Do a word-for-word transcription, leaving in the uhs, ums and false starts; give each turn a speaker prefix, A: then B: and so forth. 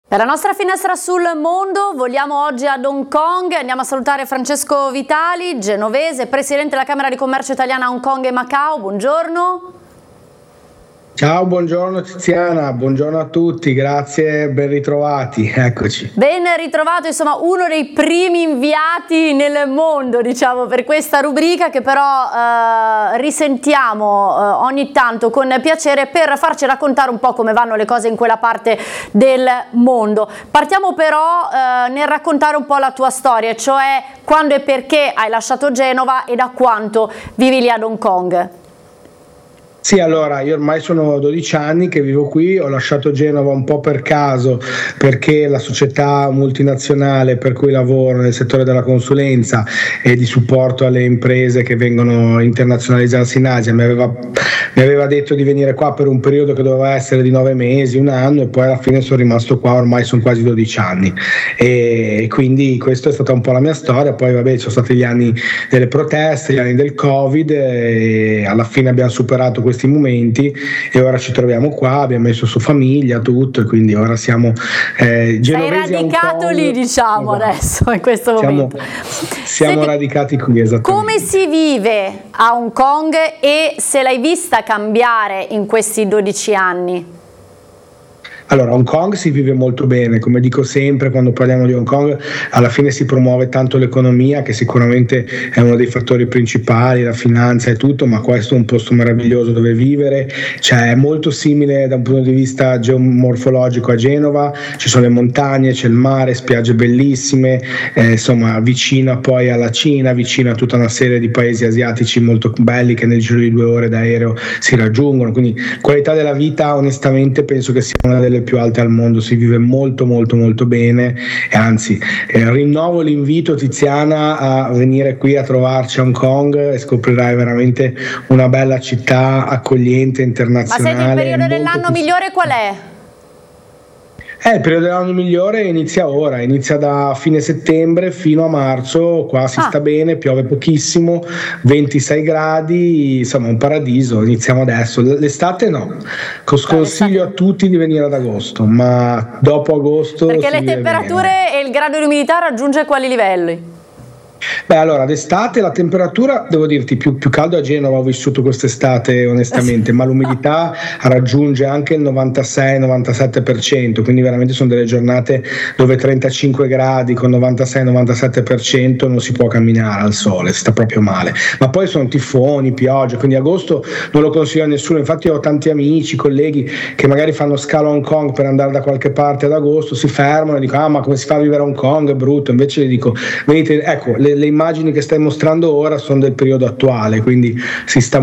A: Per la nostra finestra sul mondo voliamo oggi ad Hong Kong, andiamo a salutare Francesco Vitali, genovese, presidente della Camera di Commercio Italiana a Hong Kong e Macao, buongiorno.
B: Ciao, buongiorno Tiziana, buongiorno a tutti, grazie, ben ritrovati, eccoci.
A: Ben ritrovato, insomma uno dei primi inviati nel mondo, diciamo, per questa rubrica che però eh, risentiamo eh, ogni tanto con piacere per farci raccontare un po' come vanno le cose in quella parte del mondo. Partiamo però eh, nel raccontare un po' la tua storia, cioè quando e perché hai lasciato Genova e da quanto vivi lì ad Hong Kong.
B: Sì, allora, io ormai sono dodici anni che vivo qui, ho lasciato Genova un po' per caso perché la società multinazionale per cui lavoro nel settore della consulenza e di supporto alle imprese che vengono a internazionalizzarsi in Asia mi aveva, mi aveva detto di venire qua per un periodo che doveva essere di nove mesi, un anno, e poi alla fine sono rimasto qua, ormai sono quasi dodici anni e quindi questa è stata un po' la mia storia. Poi vabbè, ci sono stati gli anni delle proteste, gli anni del Covid e alla fine abbiamo superato questi momenti e ora ci troviamo qua, abbiamo messo su famiglia, tutto, e quindi ora siamo eh, genovesi.
A: Sei radicato lì, diciamo, esatto. Adesso in questo
B: siamo,
A: momento
B: siamo
A: Senti,
B: radicati qui, esattamente.
A: Come si vive a Hong Kong e se l'hai vista cambiare in questi dodici anni?
B: Allora, Hong Kong si vive molto bene, come dico sempre quando parliamo di Hong Kong, alla fine si promuove tanto l'economia, che sicuramente è uno dei fattori principali, la finanza e tutto, ma questo è un posto meraviglioso dove vivere, cioè è molto simile da un punto di vista geomorfologico a Genova, ci sono le montagne, c'è il mare, spiagge bellissime, eh, insomma vicino poi alla Cina, vicino a tutta una serie di paesi asiatici molto belli che nel giro di due ore d'aereo si raggiungono, quindi qualità della vita onestamente penso che sia una delle più alte al mondo, si vive molto molto molto bene e anzi eh, rinnovo l'invito, Tiziana, a venire qui a trovarci a Hong Kong e scoprirai veramente una bella città accogliente, internazionale.
A: Ma senti, il periodo dell'anno migliore qual è?
B: Eh, il periodo dell'anno migliore inizia ora, inizia da fine settembre fino a marzo, qua si ah. sta bene, piove pochissimo, ventisei gradi, insomma un paradiso, iniziamo adesso. L'estate no, sconsiglio a tutti di venire ad agosto, ma dopo agosto...
A: Perché le temperature bene. E il grado di umidità raggiunge quali livelli?
B: Beh, allora d'estate la temperatura, devo dirti, più, più caldo a Genova ho vissuto quest'estate onestamente, ma l'umidità raggiunge anche il novantasei novantasette per cento, quindi veramente sono delle giornate dove trentacinque gradi con novantasei novantasette per cento non si può camminare al sole, si sta proprio male, ma poi sono tifoni, piogge, quindi agosto non lo consiglio a nessuno. Infatti ho tanti amici, colleghi che magari fanno scalo a Hong Kong per andare da qualche parte ad agosto, si fermano e dicono ah ma come si fa a vivere a Hong Kong, è brutto, invece gli dico venite, ecco le Le, le immagini che stai mostrando ora sono del periodo attuale, quindi si sta